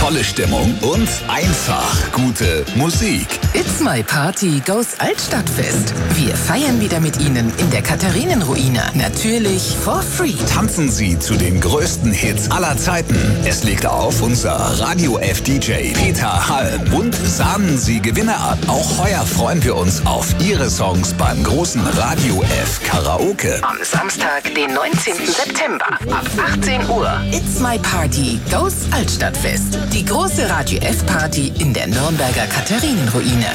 tolle Stimmung und einfach gute Musik. It's My Party goes Altstadtfest. Wir feiern wieder mit Ihnen in der Katharinenruine. Natürlich for free. Tanzen Sie zu den größten Hits aller Zeiten. Es legt auf unser Radio F DJ Peter Halm und sahnen Sie Gewinne ab. Auch heuer freuen wir uns auf Ihre Songs beim großen Radio F Karaoke. Am Samstag, den 19. September ab 18 Uhr. It's My Party goes Altstadtfest. Die große Radio F Party in der Nürnberger Katharinenruine.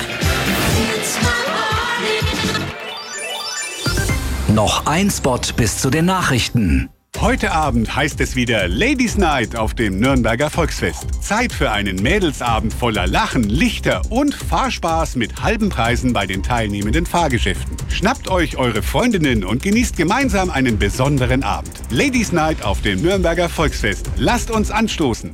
Noch ein Spot bis zu den Nachrichten. Heute Abend heißt es wieder Ladies Night auf dem Nürnberger Volksfest. Zeit für einen Mädelsabend voller Lachen, Lichter und Fahrspaß mit halben Preisen bei den teilnehmenden Fahrgeschäften. Schnappt euch eure Freundinnen und genießt gemeinsam einen besonderen Abend. Ladies Night auf dem Nürnberger Volksfest. Lasst uns anstoßen.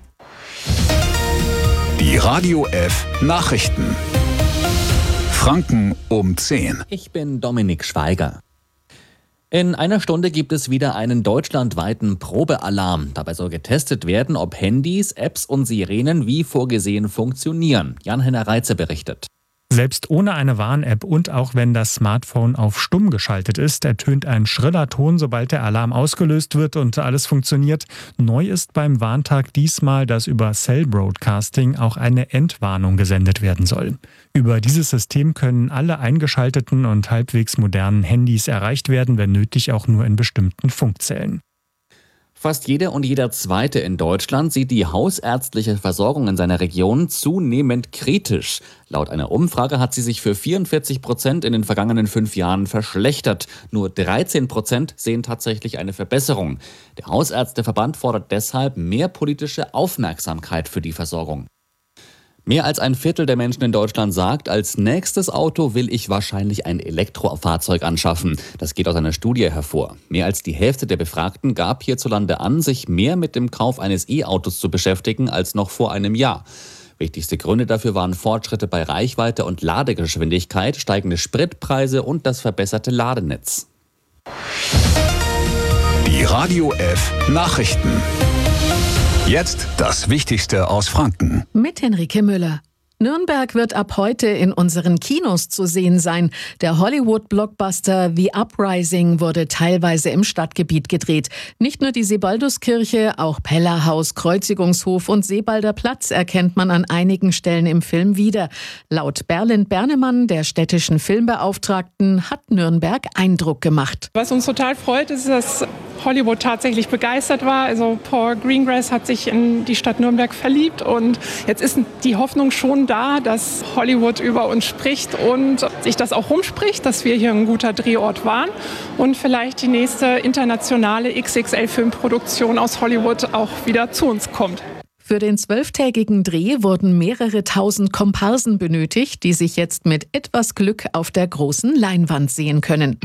Die Radio F Nachrichten. Franken um 10. Ich bin Dominik Schweiger. In einer Stunde gibt es wieder einen deutschlandweiten Probealarm. Dabei soll getestet werden, ob Handys, Apps und Sirenen wie vorgesehen funktionieren. Jan-Henner Reitze berichtet. Selbst ohne eine Warn-App und auch wenn das Smartphone auf stumm geschaltet ist, ertönt ein schriller Ton, sobald der Alarm ausgelöst wird und alles funktioniert. Neu ist beim Warntag diesmal, dass über Cell Broadcasting auch eine Entwarnung gesendet werden soll. Über dieses System können alle eingeschalteten und halbwegs modernen Handys erreicht werden, wenn nötig auch nur in bestimmten Funkzellen. Fast jeder und jeder Zweite in Deutschland sieht die hausärztliche Versorgung in seiner Region zunehmend kritisch. Laut einer Umfrage hat sie sich für 44% in den vergangenen 5 Jahren verschlechtert. Nur 13% sehen tatsächlich eine Verbesserung. Der Hausärzteverband fordert deshalb mehr politische Aufmerksamkeit für die Versorgung. Mehr als ein Viertel der Menschen in Deutschland sagt, als nächstes Auto will ich wahrscheinlich ein Elektrofahrzeug anschaffen. Das geht aus einer Studie hervor. Mehr als die Hälfte der Befragten gab hierzulande an, sich mehr mit dem Kauf eines E-Autos zu beschäftigen als noch vor einem Jahr. Wichtigste Gründe dafür waren Fortschritte bei Reichweite und Ladegeschwindigkeit, steigende Spritpreise und das verbesserte Ladenetz. Die Radio F Nachrichten. Jetzt das Wichtigste aus Franken. Mit Henrike Müller. Nürnberg wird ab heute in unseren Kinos zu sehen sein. Der Hollywood-Blockbuster The Uprising wurde teilweise im Stadtgebiet gedreht. Nicht nur die Sebalduskirche, auch Pellerhaus, Kreuzigungshof und Sebalder Platz erkennt man an einigen Stellen im Film wieder. Laut Berlind Bernemann, der städtischen Filmbeauftragten, hat Nürnberg Eindruck gemacht. Was uns total freut, ist, dass Hollywood tatsächlich begeistert war. Also Paul Greengrass hat sich in die Stadt Nürnberg verliebt und jetzt ist die Hoffnung schon da, dass Hollywood über uns spricht und sich das auch rumspricht, dass wir hier ein guter Drehort waren und vielleicht die nächste internationale XXL-Filmproduktion aus Hollywood auch wieder zu uns kommt. Für den 12-tägigen Dreh wurden mehrere tausend Komparsen benötigt, die sich jetzt mit etwas Glück auf der großen Leinwand sehen können.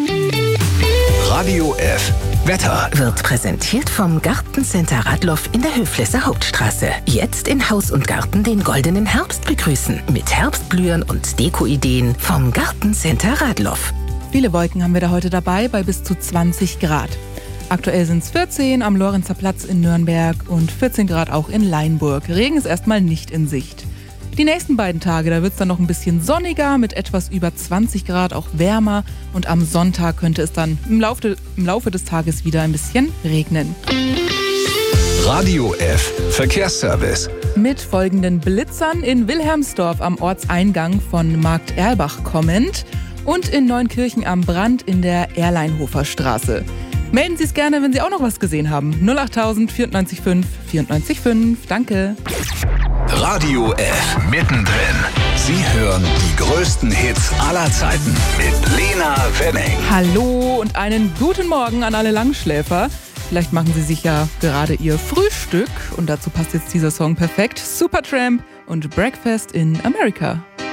Radio F Wetter Wird präsentiert vom Gartencenter Radloff in der Höflesser Hauptstraße. Jetzt in Haus und Garten den goldenen Herbst begrüßen. Mit Herbstblühen und Deko-Ideen vom Gartencenter Radloff. Viele Wolken haben wir da heute dabei, bei bis zu 20 Grad. Aktuell sind es 14 am Lorenzer Platz in Nürnberg und 14 Grad auch in Leinburg. Regen ist erstmal nicht in Sicht. Die nächsten beiden Tage, da wird es dann noch ein bisschen sonniger mit etwas über 20 Grad, auch wärmer. Und am Sonntag könnte es dann im Laufe des Tages wieder ein bisschen regnen. Radio F Verkehrsservice. Mit folgenden Blitzern in Wilhelmsdorf am Ortseingang von Markt Erlbach kommend und in Neunkirchen am Brand in der Erleinhofer Straße. Melden Sie es gerne, wenn Sie auch noch was gesehen haben. 08000 94 5 94 5. Danke. Radio F mittendrin. Sie hören die größten Hits aller Zeiten mit Lena Wenning. Hallo und einen guten Morgen an alle Langschläfer. Vielleicht machen Sie sich ja gerade Ihr Frühstück und dazu passt jetzt dieser Song perfekt. Supertramp und Breakfast in America.